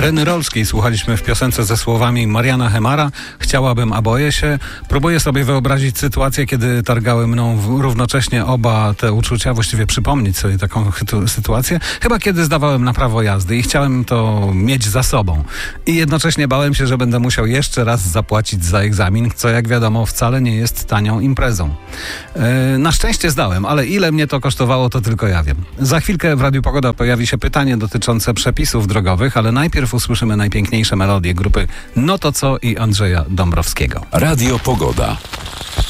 Reny Rolskiej słuchaliśmy w piosence ze słowami Mariana Hemara. Chciałabym, a boję się. Próbuję sobie wyobrazić sytuację, kiedy targały mną równocześnie oba te uczucia, właściwie przypomnieć sobie taką sytuację. Chyba kiedy zdawałem na prawo jazdy i chciałem to mieć za sobą. I jednocześnie bałem się, że będę musiał jeszcze raz zapłacić za egzamin, co jak wiadomo wcale nie jest tanią imprezą. Na szczęście zdałem, ale ile mnie to kosztowało, to tylko ja wiem. Za chwilkę w Radiu Pogoda pojawi się pytanie dotyczące przepisów drogowych, ale najpierw usłyszymy najpiękniejsze melodie grupy No to co i Andrzeja Dąbrowskiego. Radio Pogoda.